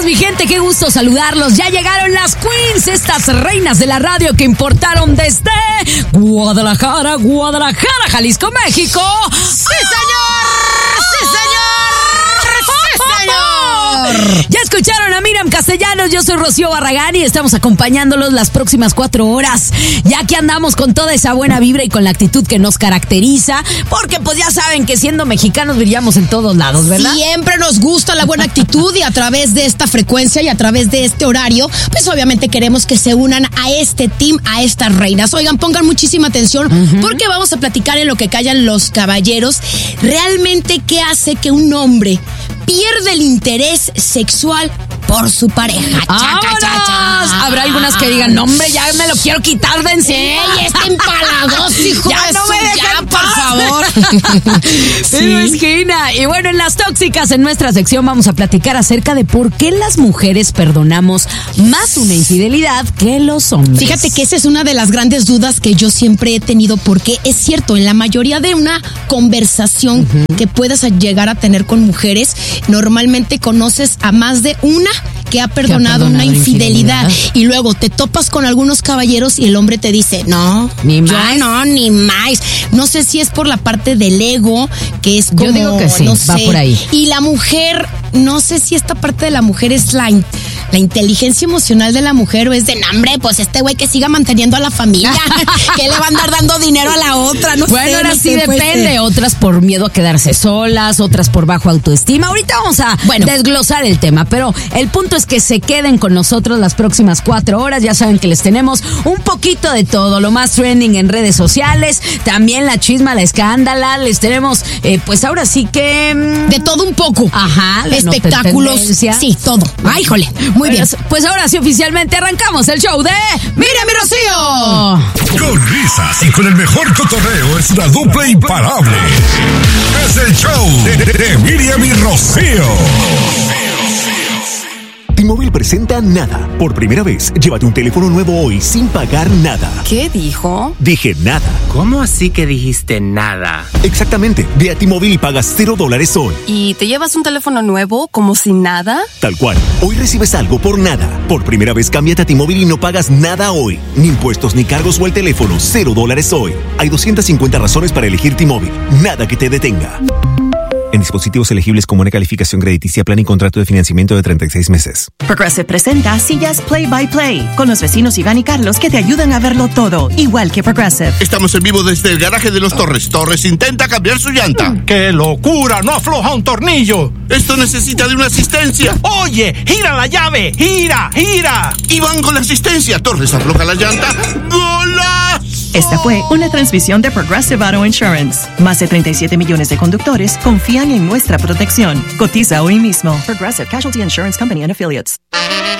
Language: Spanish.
mi gente, qué gusto saludarlos. Ya llegaron las queens, estas reinas de la radio que importaron desde Guadalajara, Jalisco, México. ¡Sí, señor! ¡Sí, señor! ¡Sí, señor! Ya escucharon a Miriam Castellanos, yo soy Rocío Barragán y estamos acompañándolos las próximas 4 horas, ya que andamos con toda esa buena vibra y con la actitud que nos caracteriza, porque pues ya saben que siendo mexicanos brillamos en todos lados, ¿verdad? Siempre nos gusta la buena actitud y a través de esta frecuencia y a través de este horario, pues obviamente queremos que se unan a este team, a estas reinas. Oigan, pongan muchísima atención porque vamos a platicar en lo que callan los caballeros. Realmente, ¿qué hace que un hombre pierde el interés sexual por su pareja? Habrá algunas que digan, no, hombre, ya me lo quiero quitar de encima. ¡Ey, está empalagoso, hijo! Ya no me dejan, por favor. Sí, esquina. Y bueno, en las tóxicas, en nuestra sección, vamos a platicar acerca de por qué las mujeres perdonamos más una infidelidad que los hombres. Fíjate que esa es una de las grandes dudas que yo siempre he tenido, porque es cierto, en la mayoría de una conversación que puedas llegar a tener con mujeres, normalmente conoces a más de una que ha perdonado una infidelidad. Y luego te topas con algunos caballeros y el hombre te dice, no, ni más. Yo no, ni más. No sé si es por la parte del ego, que es como, yo digo que sí, no va sé. por ahí. Y la mujer, no sé si esta parte de la mujer es la inteligencia emocional de la mujer, o es de, no, hombre, pues este güey que siga manteniendo a la familia, que le va a andar dando dinero a la otra, no bueno, sé. Bueno, ahora no sí sé, depende, otras por miedo a quedarse solas, otras por bajo autoestima. Ahorita vamos a desglosar el tema, pero el punto es que se queden con nosotros las próximas 4 horas. Ya saben que les tenemos un poquito de todo, lo más trending en redes sociales, también la chisma, la escándala, les tenemos, pues ahora sí que de todo un poco. Ajá, espectáculos, sí, todo. Ay, híjole, muy bien. Pues ahora sí, oficialmente arrancamos el show de Miriam y Rocío. Con risas y con el mejor cotorreo, es una dupla imparable. Es el show de Miriam y Rocío. T-Mobile presenta Nada. Por primera vez, llévate un teléfono nuevo hoy sin pagar nada. ¿Qué dijo? Dije nada. ¿Cómo así que dijiste nada? Exactamente. Ve a T-Mobile y pagas $0 hoy. ¿Y te llevas un teléfono nuevo como si nada? Tal cual. Hoy recibes algo por nada. Por primera vez, cámbiate a T-Mobile y no pagas nada hoy. Ni impuestos, ni cargos o el teléfono. $0 hoy. Hay 250 razones para elegir T-Mobile. Nada que te detenga. En dispositivos elegibles con buena calificación crediticia, plan y contrato de financiamiento de 36 meses. Progressive presenta Sillas Play by Play con los vecinos Iván y Carlos que te ayudan a verlo todo, igual que Progressive. Estamos en vivo desde el garaje de los Torres. Torres intenta cambiar su llanta. ¡Qué locura! ¡No afloja un tornillo! Esto necesita de una asistencia. ¡Oye! ¡Gira la llave! ¡Gira! Iván con la asistencia. Torres afloja la llanta. ¡Golazo! Esta fue una transmisión de Progressive Auto Insurance. Más de 37 millones de conductores confían en nuestra protección. Cotiza hoy mismo. Progressive Casualty Insurance Company and Affiliates.